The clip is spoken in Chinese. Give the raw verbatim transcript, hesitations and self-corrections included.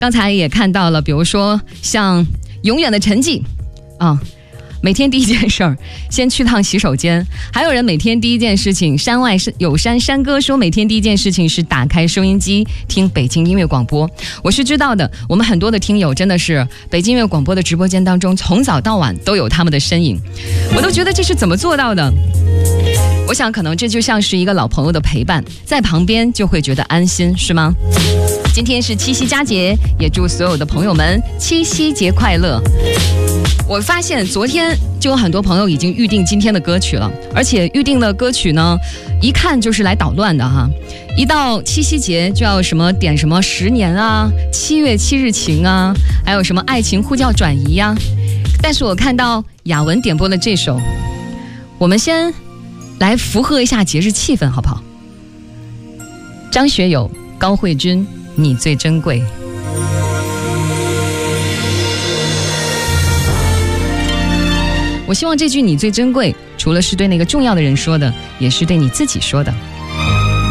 刚才也看到了，比如说像永远的沉寂啊，每天第一件事儿先去趟洗手间，还有人每天第一件事情，山外有山山歌说每天第一件事情是打开收音机听北京音乐广播。我是知道的，我们很多的听友真的是北京音乐广播的直播间当中从早到晚都有他们的身影，我都觉得这是怎么做到的。我想可能这就像是一个老朋友的陪伴，在旁边就会觉得安心，是吗？今天是七夕佳节，也祝所有的朋友们七夕节快乐。我发现昨天就有很多朋友已经预定今天的歌曲了，而且预定的歌曲呢，一看就是来捣乱的哈。一到七夕节就要什么点什么十年啊，七月七日晴啊，还有什么爱情呼叫转移呀、啊。但是我看到雅文点播的这首，我们先来符合一下节日气氛好不好？张学友、高慧君，你最珍贵。我希望这句你最珍贵除了是对那个重要的人说的，也是对你自己说的。